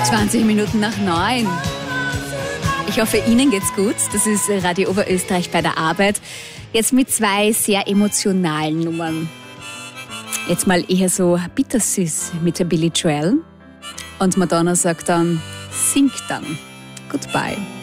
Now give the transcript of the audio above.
20 Minuten nach 9. Ich hoffe, Ihnen geht's gut. Das ist Radio Oberösterreich bei der Arbeit. Jetzt mit 2 sehr emotionalen Nummern. Jetzt mal eher so bittersüß mit der Billy Joel. Und Madonna sagt dann, sing dann. Goodbye.